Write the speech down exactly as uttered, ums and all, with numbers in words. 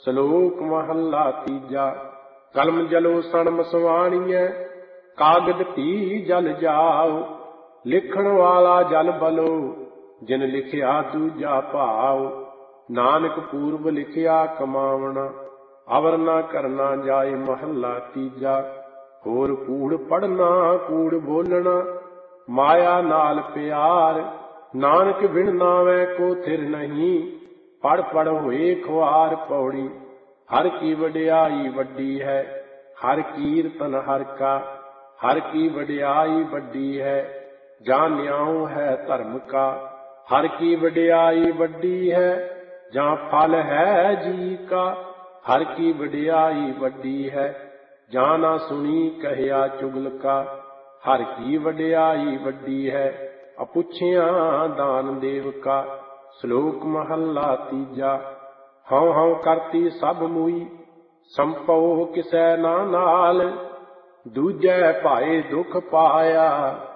ਸਲੋਕ ਮਹੱਲਾ ਤੀਜਾ। ਕਲਮ ਜਲੋ ਸਣ ਮਸਵਾਣੀਐ, ਕਾਗਦ ਪੀ ਜਲ ਜਾਓ। ਲਿਖਣ ਵਾਲਾ ਜਲ ਬਲੋ, ਜਿਨ ਲਿਖਿਆ ਦੂਜਾ ਭਾਉ। ਨਾਨਕ ਪੂਰਬ ਲਿਖਿਆ ਕਮਾਵਣਾ, ਅਵਰ ਨਾ ਕਰਨਾ ਜਾਏ। ਮਹੱਲਾ ਤੀਜਾ। ਹੋਰ ਕੂੜ ਪੜਨਾ ਕੂੜ ਬੋਲਣਾ, ਮਾਇਆ ਨਾਲ ਪਿਆਰ। ਨਾਨਕ ਬਿਨ ਨਾਵੈ ਕੋ ਥਿਰ ਨਹੀਂ, ਪੜ ਪੜ ਹੋਏ ਖੁਆਰ। ਪੌੜੀ। ਹਰ ਕੀ ਵਡਿਆਈ ਵੱਡੀ ਹੈ, ਹਰ ਕੀਰਤਨ ਹਰ ਕਾ। ਹਰ ਕੀ ਵਡਿਆਈ ਵੱਡੀ ਹੈ, ਜਾਂ ਨਿਆਉ ਹੈ ਧਰਮ ਕਾ। ਹਰ ਕੀ ਵਡਿਆਈ ਵੱਡੀ ਹੈ, ਜਾਂ ਫਲ ਹੈ ਜੀ ਕਾ। ਹਰ ਕੀ ਵਡਿਆਈ ਵੱਡੀ ਹੈ, ਜਾਂ ਨਾ ਸੁਣੀ ਕਹਿਆ ਚੁਗਲ ਕਾ। ਹਰ ਕੀ ਵਡਿਆਈ ਵੱਡੀ ਹੈ, ਅਪੁੱਛਿਆ ਦਾਨ ਦੇਵ ਕਾ। ਸ਼ਲੋਕ ਮਹੱਲਾ ਤੀਜਾ। ਹਉ ਹਉ ਕਰਤੀ ਸਭ ਮੂਈ, ਸੰਭਉ ਕਿਸੈ ਨਾ ਨਾਲ। ਦੂਜੈ ਭਾਏ ਦੁਖ ਪਾਇਆ,